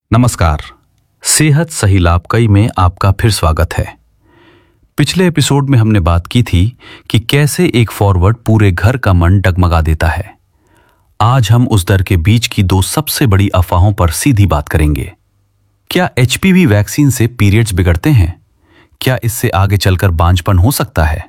नमस्कार। सेहत सही लाभ कई में आपका फिर स्वागत है। पिछले एपिसोड में हमने बात की थी कि कैसे एक फॉरवर्ड पूरे घर का मन डगमगा देता है। आज हम उस दर के बीच की दो सबसे बड़ी अफवाहों पर सीधी बात करेंगे। क्या एचपीवी वैक्सीन से पीरियड्स बिगड़ते हैं? क्या इससे आगे चलकर बांझपन हो सकता है?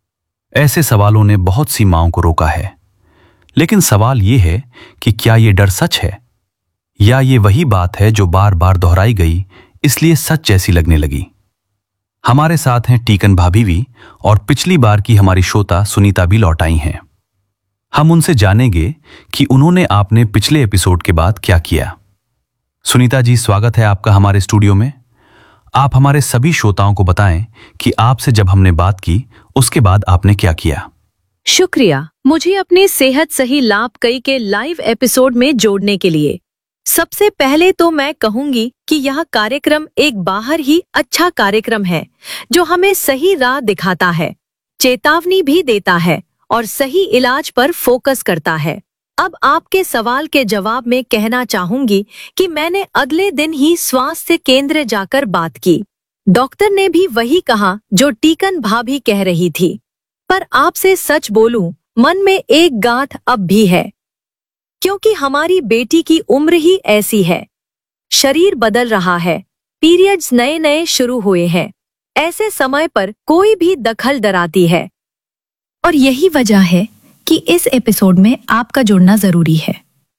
ऐसे सवालों ने बहुत सी मांओं को रोका है। लेकिन सवाल यह है कि क्या यह डर सच है, या ये वही बात है जो बार बार दोहराई गई इसलिए सच जैसी लगने लगी। हमारे साथ हैं टीकन भाभी भी, और पिछली बार की हमारी श्रोता सुनीता भी लौट आई हैं। हम उनसे जानेंगे कि उन्होंने आपने पिछले एपिसोड के बाद क्या किया। सुनीता जी, स्वागत है आपका हमारे स्टूडियो में। आप हमारे सभी श्रोताओं को बताएं कि आपसे जब हमने बात की उसके बाद आपने क्या किया। शुक्रिया मुझे अपने सेहत सही लाभ कई के लाइव एपिसोड में जोड़ने के लिए। सबसे पहले तो मैं कहूंगी कि यह कार्यक्रम एक बाहर ही अच्छा कार्यक्रम है जो हमें सही राह दिखाता है, चेतावनी भी देता है और सही इलाज पर फोकस करता है। अब आपके सवाल के जवाब में कहना चाहूंगी कि मैंने अगले दिन ही स्वास्थ्य केंद्र जाकर बात की। डॉक्टर ने भी वही कहा जो टीकन भाभी कह रही थी। पर आपसे सच बोलूं, मन में एक गांठ अब भी है, क्योंकि हमारी बेटी की उम्र ही ऐसी है। शरीर बदल रहा है, पीरियड्स नए नए शुरू हुए हैं। ऐसे समय पर कोई भी दखल डराती है। और यही वजह है कि इस एपिसोड में आपका जुड़ना जरूरी है।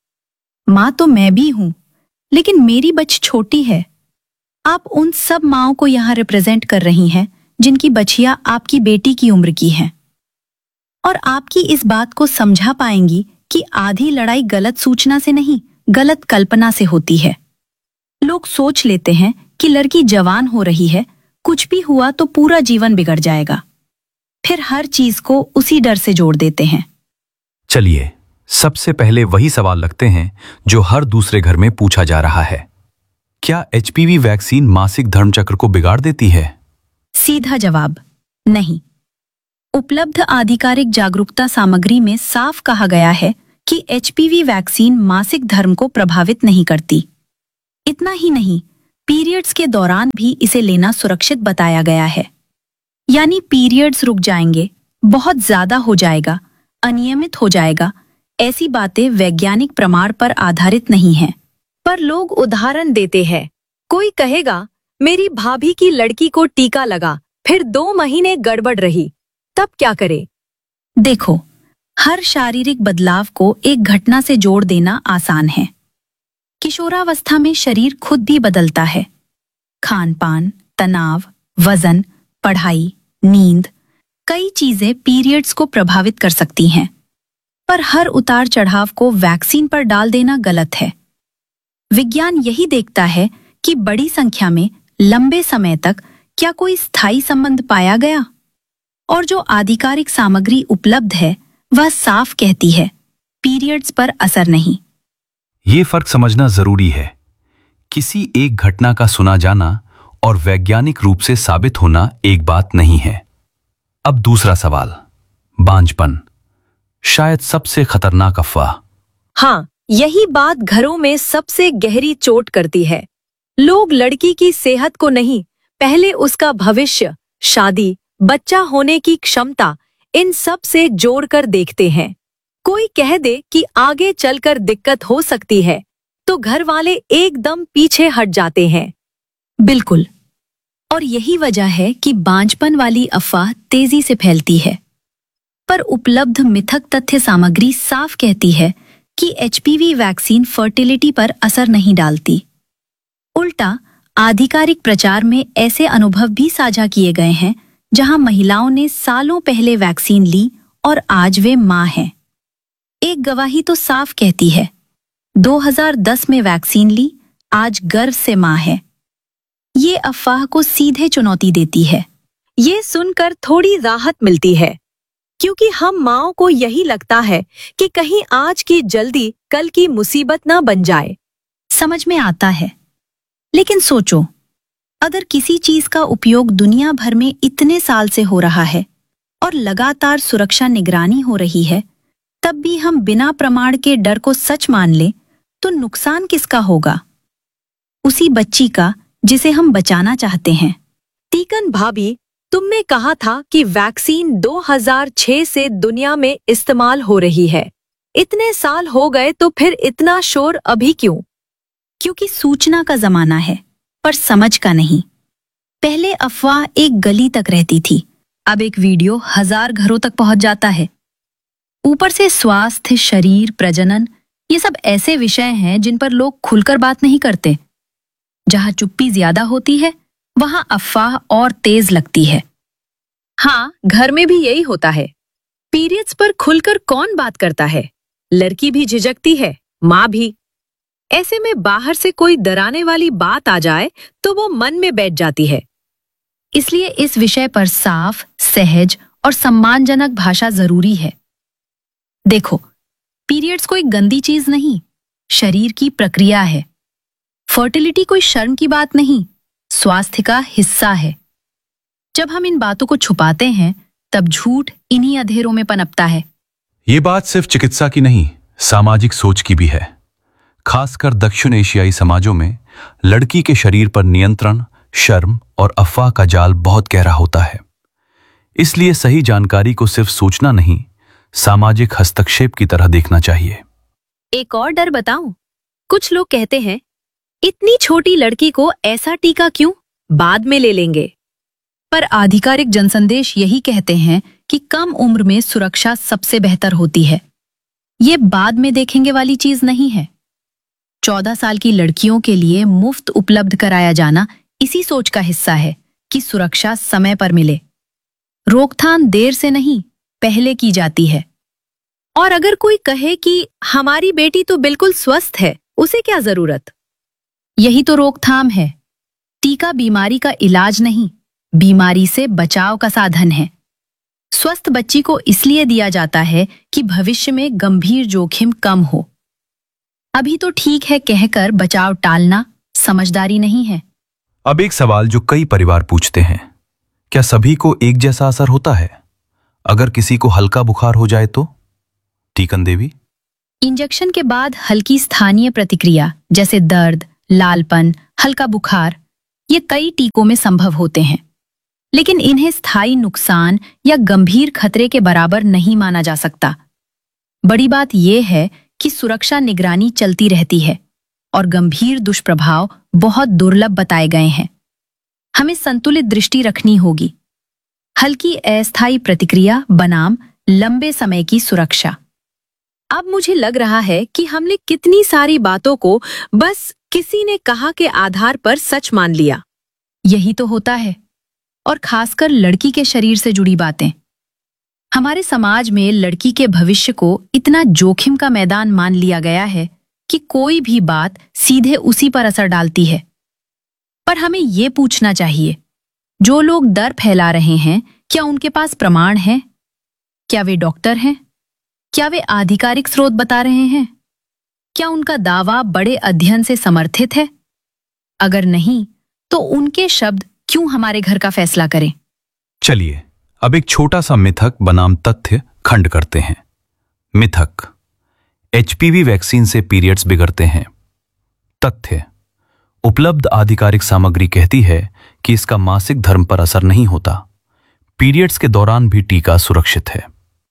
माँ तो मैं भी हूँ, लेकिन मेरी बच्ची छोटी है। आप उन सब माँओं को यहाँ रिप्रेजेंट कर रही हैं जिनकी बच्चियाँ आपकी बेटी की उम्र की हैं। और आपकी इस बात को समझा पाएंगी कि आधी लड़ाई गलत सूचना से नहीं, गलत कल्पना से होती है। लोग सोच लेते हैं कि लड़की जवान हो रही है, कुछ भी हुआ तो पूरा जीवन बिगड़ जाएगा। फिर हर चीज को उसी डर से जोड़ देते हैं। चलिए सबसे पहले वही सवाल रखते हैं जो हर दूसरे घर में पूछा जा रहा है। क्या एचपीवी वैक्सीन मासिक धर्मचक्र को बिगाड़ देती है? सीधा जवाब नहीं। उपलब्ध आधिकारिक जागरूकता सामग्री में साफ कहा गया है कि एचपीवी वैक्सीन मासिक धर्म को प्रभावित नहीं करती। इतना ही नहीं, पीरियड्स के दौरान भी इसे लेना सुरक्षित बताया गया है। यानी पीरियड्स रुक जाएंगे, बहुत ज्यादा हो जाएगा, अनियमित हो जाएगा, ऐसी बातें वैज्ञानिक प्रमाण पर आधारित नहीं हैं। पर लोग उदाहरण देते हैं। कोई कहेगा, मेरी भाभी की लड़की को टीका लगा, फिर 2 महीने गड़बड़ रही, तब क्या करे? देखो, हर शारीरिक बदलाव को एक घटना से जोड़ देना आसान है। किशोरावस्था में शरीर खुद भी बदलता है। खान पान, तनाव, वजन, पढ़ाई, नींद, कई चीजें पीरियड्स को प्रभावित कर सकती हैं। पर हर उतार चढ़ाव को वैक्सीन पर डाल देना गलत है। विज्ञान यही देखता है कि बड़ी संख्या में लंबे समय तक क्या कोई स्थायी संबंध पाया गया। और जो आधिकारिक सामग्री उपलब्ध है वह साफ कहती है, पीरियड्स पर असर नहीं। ये फर्क समझना जरूरी है। किसी एक घटना का सुना जाना और वैज्ञानिक रूप से साबित होना एक बात नहीं है। अब दूसरा सवाल, बांझपन, शायद सबसे खतरनाक अफवाह। हाँ, यही बात घरों में सबसे गहरी चोट करती है। लोग लड़की की सेहत को नहीं, पहले उसका भविष्य, शादी, बच्चा होने की क्षमता, इन सब से जोड़कर देखते हैं। कोई कह दे कि आगे चलकर दिक्कत हो सकती है तो घर वाले एकदम पीछे हट जाते हैं। बिल्कुल। और यही वजह है कि बांझपन वाली अफवाह तेजी से फैलती है। पर उपलब्ध मिथक तथ्य सामग्री साफ कहती है कि एचपीवी वैक्सीन फर्टिलिटी पर असर नहीं डालती। उल्टा, आधिकारिक प्रचार में ऐसे अनुभव भी साझा किए गए हैं जहां महिलाओं ने सालों पहले वैक्सीन ली और आज वे मां हैं। एक गवाही तो साफ कहती है, 2010 में वैक्सीन ली, आज गर्व से मां है। ये अफवाह को सीधे चुनौती देती है। ये सुनकर थोड़ी राहत मिलती है, क्योंकि हम माँओं को यही लगता है कि कहीं आज की जल्दी कल की मुसीबत ना बन जाए। समझ में आता है, लेकिन सोचो, अगर किसी चीज का उपयोग दुनिया भर में इतने साल से हो रहा है और लगातार सुरक्षा निगरानी हो रही है, तब भी हम बिना प्रमाण के डर को सच मान लें, तो नुकसान किसका होगा? उसी बच्ची का जिसे हम बचाना चाहते हैं। टीकन भाभी, तुमने कहा था कि वैक्सीन 2006 से दुनिया में इस्तेमाल हो रही है। इतने साल हो गए तो फिर इतना शोर अभी क्यों? क्योंकि सूचना का जमाना है, पर समझ का नहीं। पहले अफवाह एक गली तक रहती थी, अब एक वीडियो 1000 घरों तक पहुंच जाता है। ऊपर से स्वास्थ्य, शरीर, प्रजनन, ये सब ऐसे विषय हैं जिन पर लोग खुलकर बात नहीं करते। जहां चुप्पी ज्यादा होती है, वहां अफवाह और तेज लगती है। हाँ, घर में भी यही होता है। पीरियड्स पर खुलकर कौन बात करता है? लड़की भी झिझकती है, माँ भी। ऐसे में बाहर से कोई डराने वाली बात आ जाए तो वो मन में बैठ जाती है। इसलिए इस विषय पर साफ, सहज और सम्मानजनक भाषा जरूरी है। देखो, पीरियड्स कोई गंदी चीज नहीं, शरीर की प्रक्रिया है। फर्टिलिटी कोई शर्म की बात नहीं, स्वास्थ्य का हिस्सा है। जब हम इन बातों को छुपाते हैं, तब झूठ इन्हीं अंधेरों में पनपता है। ये बात सिर्फ चिकित्सा की नहीं, सामाजिक सोच की भी है। खासकर दक्षिण एशियाई समाजों में लड़की के शरीर पर नियंत्रण, शर्म और अफवाह का जाल बहुत गहरा होता है। इसलिए सही जानकारी को सिर्फ सूचना नहीं, सामाजिक हस्तक्षेप की तरह देखना चाहिए। एक और डर बताऊं? कुछ लोग कहते हैं, इतनी छोटी लड़की को ऐसा टीका क्यों, बाद में ले लेंगे। पर आधिकारिक जनसंदेश यही कहते हैं कि कम उम्र में सुरक्षा सबसे बेहतर होती है। ये बाद में देखेंगे वाली चीज नहीं है। 14 साल की लड़कियों के लिए मुफ्त उपलब्ध कराया जाना इसी सोच का हिस्सा है कि सुरक्षा समय पर मिले। रोकथाम देर से नहीं, पहले की जाती है। और अगर कोई कहे कि हमारी बेटी तो बिल्कुल स्वस्थ है, उसे क्या जरूरत? यही तो रोकथाम है। टीका बीमारी का इलाज नहीं, बीमारी से बचाव का साधन है। स्वस्थ बच्ची को इसलिए दिया जाता है कि भविष्य में गंभीर जोखिम कम हो। अभी तो ठीक है कहकर बचाव टालना समझदारी नहीं है। अब एक सवाल जो कई परिवार पूछते हैं, क्या सभी को एक जैसा असर होता है? अगर किसी को हल्का बुखार हो जाए तो? टीकन देवी, इंजेक्शन के बाद हल्की स्थानीय प्रतिक्रिया जैसे दर्द, लालपन, हल्का बुखार, ये कई टीकों में संभव होते हैं, लेकिन इन्हें स्थायी नुकसान या गंभीर खतरे के बराबर नहीं माना जा सकता। बड़ी बात यह है कि सुरक्षा निगरानी चलती रहती है और गंभीर दुष्प्रभाव बहुत दुर्लभ बताए गए हैं। हमें संतुलित दृष्टि रखनी होगी। हल्की अस्थायी प्रतिक्रिया बनाम लंबे समय की सुरक्षा। अब मुझे लग रहा है कि हमने कितनी सारी बातों को बस किसी ने कहा के आधार पर सच मान लिया। यही तो होता है, और खासकर लड़की के शरीर से जुड़ी बातें। हमारे समाज में लड़की के भविष्य को इतना जोखिम का मैदान मान लिया गया है कि कोई भी बात सीधे उसी पर असर डालती है। पर हमें ये पूछना चाहिए, जो लोग डर फैला रहे हैं, क्या उनके पास प्रमाण है? क्या वे डॉक्टर हैं? क्या वे आधिकारिक स्रोत बता रहे हैं? क्या उनका दावा बड़े अध्ययन से समर्थित है? अगर नहीं, तो उनके शब्द क्यों हमारे घर का फैसला करें? चलिए अब एक छोटा सा मिथक बनाम तथ्य खंड करते हैं। मिथक, एचपीवी वैक्सीन से पीरियड्स बिगड़ते हैं। तथ्य, उपलब्ध आधिकारिक सामग्री कहती है कि इसका मासिक धर्म पर असर नहीं होता। पीरियड्स के दौरान भी टीका सुरक्षित है।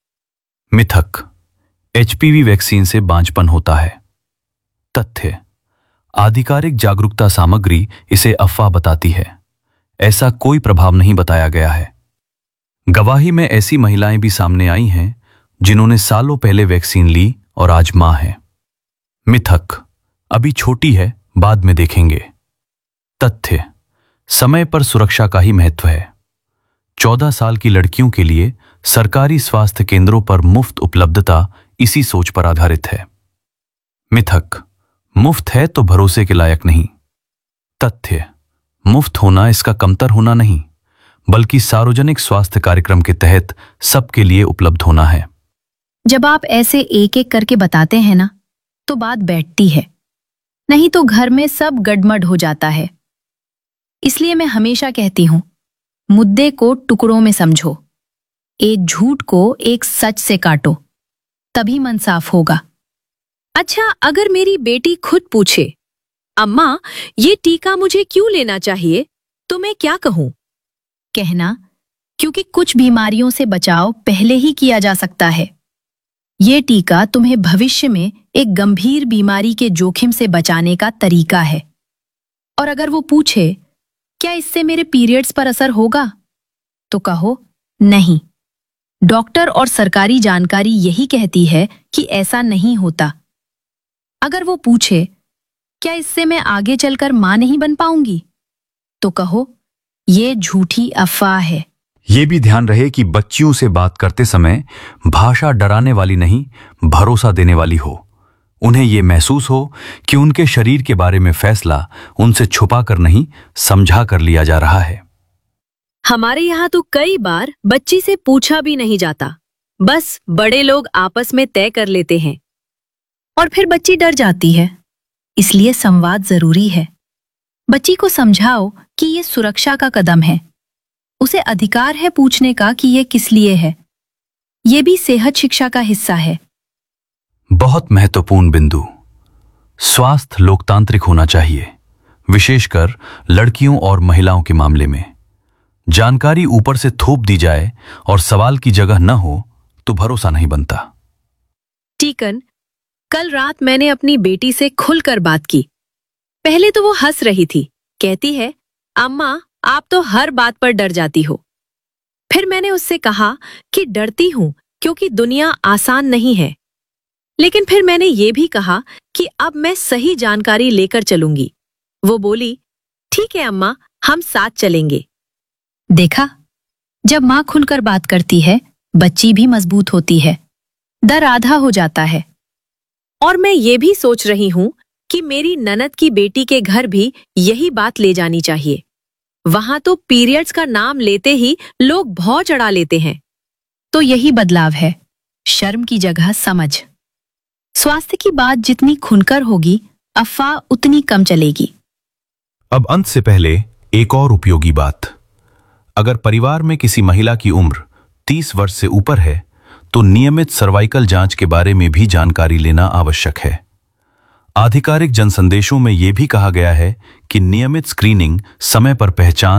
मिथक, एचपीवी वैक्सीन से बांझपन होता है। तथ्य, आधिकारिक जागरूकता सामग्री इसे अफवाह बताती है। ऐसा कोई प्रभाव नहीं बताया गया है। गवाही में ऐसी महिलाएं भी सामने आई हैं जिन्होंने सालों पहले वैक्सीन ली और आज मां है। मिथक, अभी छोटी है, बाद में देखेंगे। तथ्य, समय पर सुरक्षा का ही महत्व है। 14 साल की लड़कियों के लिए सरकारी स्वास्थ्य केंद्रों पर मुफ्त उपलब्धता इसी सोच पर आधारित है। मिथक, मुफ्त है तो भरोसे के लायक नहीं। तथ्य, मुफ्त होना इसका कमतर होना नहीं, बल्कि सार्वजनिक स्वास्थ्य कार्यक्रम के तहत सबके लिए उपलब्ध होना है। जब आप ऐसे एक एक करके बताते हैं ना, तो बात बैठती है, नहीं तो घर में सब गड़मड़ हो जाता है। इसलिए मैं हमेशा कहती हूं, मुद्दे को टुकड़ों में समझो, एक झूठ को एक सच से काटो, तभी मन साफ होगा। अच्छा, अगर मेरी बेटी खुद पूछे, अम्मा, ये टीका मुझे क्यों लेना चाहिए? तो मैं क्या कहूँ? कहना, क्योंकि कुछ बीमारियों से बचाव पहले ही किया जा सकता है। ये टीका तुम्हें भविष्य में एक गंभीर बीमारी के जोखिम से बचाने का तरीका है। और अगर वो पूछे, क्या इससे मेरे पीरियड्स पर असर होगा? तो कहो, नहीं। डॉक्टर और सरकारी जानकारी यही कहती है कि ऐसा नहीं होता। अगर वो पूछे, क्या इससे मैं आगे चलकर मां नहीं बन पाऊंगी? तो कहो, ये झूठी अफवाह है। ये भी ध्यान रहे कि बच्चियों से बात करते समय भाषा डराने वाली नहीं, भरोसा देने वाली हो। उन्हें ये महसूस हो कि उनके शरीर के बारे में फैसला उनसे छुपा कर नहीं, समझा कर लिया जा रहा है। हमारे यहाँ तो कई बार बच्ची से पूछा भी नहीं जाता, बस बड़े लोग आपस में तय कर लेते हैं। और फिर बच्ची डर जाती है। इसलिए संवाद जरूरी है। बच्ची को समझाओ कि ये सुरक्षा का कदम है। उसे अधिकार है पूछने का कि ये किस लिए है। ये भी सेहत शिक्षा का हिस्सा है। बहुत महत्वपूर्ण बिंदु। स्वास्थ्य लोकतांत्रिक होना चाहिए, विशेषकर लड़कियों और महिलाओं के मामले में। जानकारी ऊपर से थोप दी जाए और सवाल की जगह न हो तो भरोसा नहीं बनता। टीकन, कल रात मैंने अपनी बेटी से खुलकर बात की। पहले तो वो हंस रही थी, कहती है, अम्मा आप तो हर बात पर डर जाती हो। फिर मैंने उससे कहा कि डरती हूं क्योंकि दुनिया आसान नहीं है। लेकिन फिर मैंने ये भी कहा कि अब मैं सही जानकारी लेकर चलूंगी। वो बोली, ठीक है अम्मा, हम साथ चलेंगे। देखा, जब मां खुलकर बात करती है, बच्ची भी मजबूत होती है, डर आधा हो जाता है। और मैं ये भी सोच रही हूं कि मेरी ननद की बेटी के घर भी यही बात ले जानी चाहिए। वहां तो पीरियड्स का नाम लेते ही लोग भौं चढ़ा लेते हैं। तो यही बदलाव है, शर्म की जगह समझ। स्वास्थ्य की बात जितनी खुलकर होगी, अफवाह उतनी कम चलेगी। अब अंत से पहले एक और उपयोगी बात। अगर परिवार में किसी महिला की उम्र 30 वर्ष से ऊपर है तो नियमित सर्वाइकल जांच के बारे में भी जानकारी लेना आवश्यक है। आधिकारिक जनसंदेशों में यह भी कहा गया है कि नियमित स्क्रीनिंग समय पर पहचान